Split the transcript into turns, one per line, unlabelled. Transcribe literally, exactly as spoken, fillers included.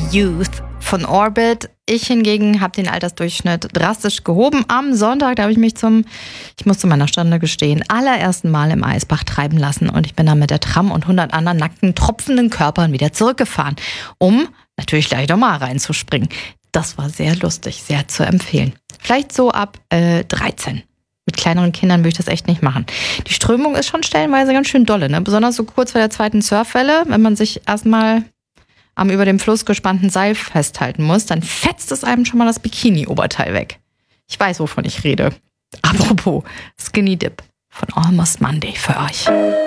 Youth von Orbit. Ich hingegen habe den Altersdurchschnitt drastisch gehoben. Am Sonntag, da habe ich mich zum, ich muss zu meiner Stunde gestehen, allerersten Mal im Eisbach treiben lassen. Und ich bin dann mit der Tram und hundert anderen nackten, tropfenden Körpern wieder zurückgefahren, um natürlich gleich nochmal reinzuspringen. Das war sehr lustig, sehr zu empfehlen. Vielleicht so ab äh, dreizehn. Mit kleineren Kindern würde ich das echt nicht machen. Die Strömung ist schon stellenweise ganz schön dolle, ne? Besonders so kurz vor der zweiten Surfwelle, wenn man sich erstmal am über dem Fluss gespannten Seil festhalten muss, dann fetzt es einem schon mal das Bikini-Oberteil weg. Ich weiß, wovon ich rede. Apropos Skinny Dip von Almost Monday für euch.